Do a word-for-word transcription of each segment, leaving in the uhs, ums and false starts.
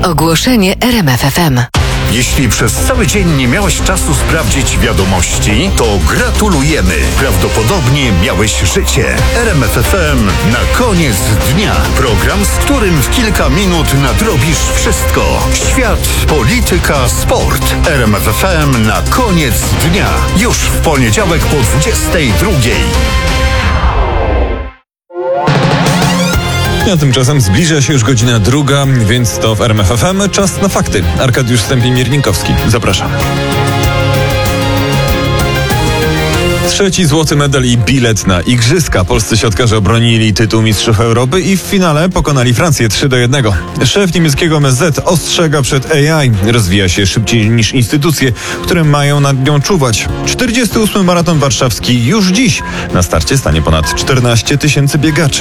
Ogłoszenie R M F F M. Jeśli przez cały dzień nie miałeś czasu sprawdzić wiadomości, to gratulujemy. Prawdopodobnie miałeś życie. R M F F M na koniec dnia. Program, z którym w kilka minut nadrobisz wszystko. Świat, polityka, sport. R M F F M na koniec dnia. Już w poniedziałek po dwudziestej drugiej. A tymczasem zbliża się już godzina druga, więc to w R M F F M czas na fakty. Arkadiusz Stępień-Miernikowski, zapraszam. Trzeci złoty medal i bilet na igrzyska. Polscy siatkarze obronili tytuł mistrzów Europy i w finale pokonali Francję trzy do jednego. Szef niemieckiego M S Z ostrzega przed A I. Rozwija się szybciej niż instytucje, które mają nad nią czuwać. czterdziesty ósmy maraton warszawski już dziś. Na starcie stanie ponad czternaście tysięcy biegaczy.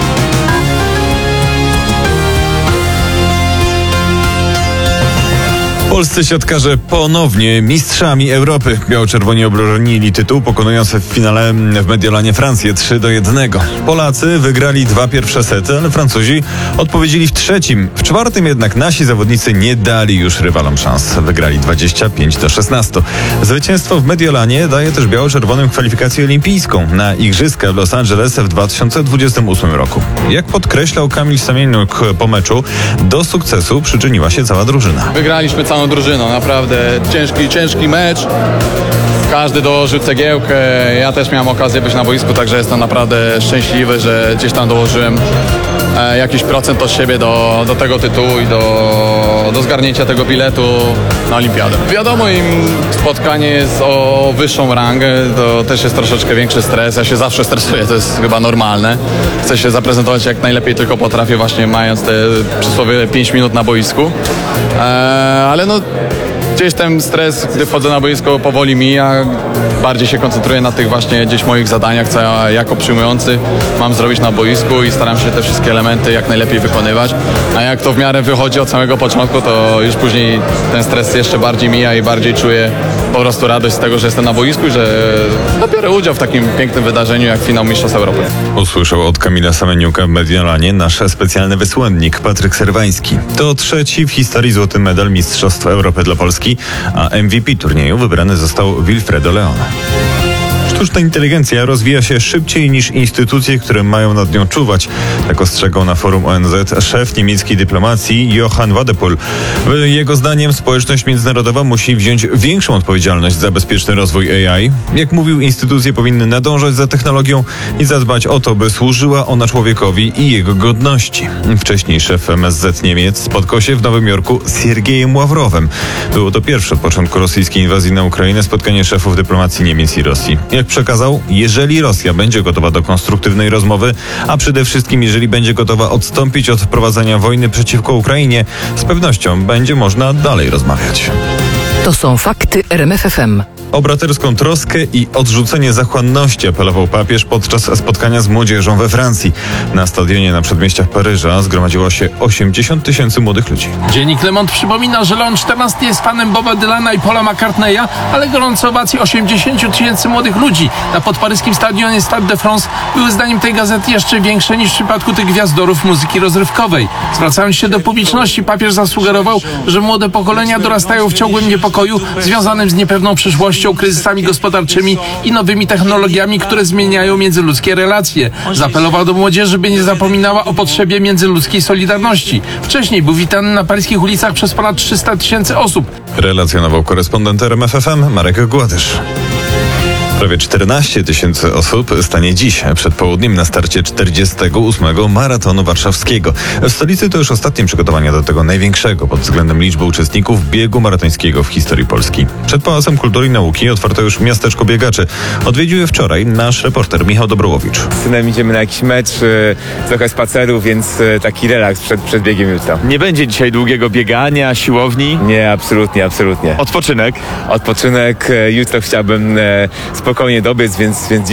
Polscy siatkarze ponownie mistrzami Europy. Biało-czerwoni obronili tytuł, pokonując w finale w Mediolanie Francję trzy do jednego. Polacy wygrali dwa pierwsze sety, ale Francuzi odpowiedzieli w trzecim. W czwartym jednak nasi zawodnicy nie dali już rywalom szans. Wygrali dwadzieścia pięć do szesnastu. Zwycięstwo w Mediolanie daje też biało-czerwonym kwalifikację olimpijską na Igrzyska w Los Angeles w dwa tysiące dwudziestym ósmym roku. Jak podkreślał Kamil Samieniuk po meczu, do sukcesu przyczyniła się cała drużyna. Wygraliśmy całą drużyną, naprawdę ciężki, ciężki mecz. Każdy dołożył cegiełkę. Ja też miałem okazję być na boisku, także jestem naprawdę szczęśliwy, że gdzieś tam dołożyłem e, jakiś procent od siebie do, do tego tytułu i do, do zgarnięcia tego biletu na olimpiadę. Wiadomo, im spotkanie jest o wyższą rangę, to też jest troszeczkę większy stres. Ja się zawsze stresuję, to jest chyba normalne. Chcę się zaprezentować jak najlepiej tylko potrafię, właśnie mając te przysłowie pięć minut na boisku. E, ale no gdzieś ten stres, gdy wchodzę na boisko, powoli mija. Bardziej się koncentruję na tych właśnie gdzieś moich zadaniach, co ja jako przyjmujący mam zrobić na boisku i staram się te wszystkie elementy jak najlepiej wykonywać. A jak to w miarę wychodzi od samego początku, to już później ten stres jeszcze bardziej mija i bardziej czuję po prostu radość z tego, że jestem na boisku i że biorę udział w takim pięknym wydarzeniu jak finał Mistrzostw Europy. Usłyszał od Kamila Sameniuka w Mediolanie nasz specjalny wysłannik Patryk Serwański. To trzeci w historii złoty medal Mistrzostw Europy dla Polski, a M V P turnieju wybrany został Wilfredo Leon. Sztuczna inteligencja rozwija się szybciej niż instytucje, które mają nad nią czuwać. Tak ostrzegał na forum O N Z szef niemieckiej dyplomacji Johann Wadephul. Jego zdaniem społeczność międzynarodowa musi wziąć większą odpowiedzialność za bezpieczny rozwój A I. Jak mówił, instytucje powinny nadążać za technologią i zadbać o to, by służyła ona człowiekowi i jego godności. Wcześniej szef M S Z Niemiec spotkał się w Nowym Jorku z Siergiejem Ławrowem. Było to pierwsze od początku rosyjskiej inwazji na Ukrainę spotkanie szefów dyplomacji Niemiec i Rosji. Jak przekazał, jeżeli Rosja będzie gotowa do konstruktywnej rozmowy, a przede wszystkim jeżeli będzie gotowa odstąpić od prowadzenia wojny przeciwko Ukrainie, z pewnością będzie można dalej rozmawiać. To są fakty R M F F M. O braterską troskę i odrzucenie zachłanności apelował papież podczas spotkania z młodzieżą we Francji. Na stadionie na przedmieściach Paryża zgromadziło się osiemdziesiąt tysięcy młodych ludzi. Dziennik Le Monde przypomina, że Leon czternasty jest fanem Boba Dylana i Paula McCartneya, ale gorąco owacji osiemdziesiąt tysięcy młodych ludzi na podparyskim stadionie Stade de France były zdaniem tej gazety jeszcze większe niż w przypadku tych gwiazdorów muzyki rozrywkowej. Zwracając się do publiczności, papież zasugerował, że młode pokolenia dorastają w ciągłym niepokoju związanym z niepewną przyszłością, kryzysami gospodarczymi i nowymi technologiami, które zmieniają międzyludzkie relacje. Zaapelował do młodzieży, by nie zapominała o potrzebie międzyludzkiej solidarności. Wcześniej był witany na paryskich ulicach przez ponad trzysta tysięcy osób. Relacjonował korespondent R M F F M Marek Gładysz. Prawie czternaście tysięcy osób stanie dziś przed południem na starcie czterdziestego ósmego maratonu warszawskiego. W stolicy to już ostatnie przygotowania do tego największego pod względem liczby uczestników biegu maratońskiego w historii Polski. Przed Pałacem Kultury i Nauki otwarto już miasteczko biegaczy. Odwiedził je wczoraj nasz reporter Michał Dobrołowicz. Z synem idziemy na jakiś mecz, trochę spaceru, więc taki relaks przed, przed biegiem jutra. Nie będzie dzisiaj długiego biegania, siłowni? Nie, absolutnie, absolutnie. Odpoczynek? Odpoczynek. Jutro chciałbym spokojnie dobiec, więc, więc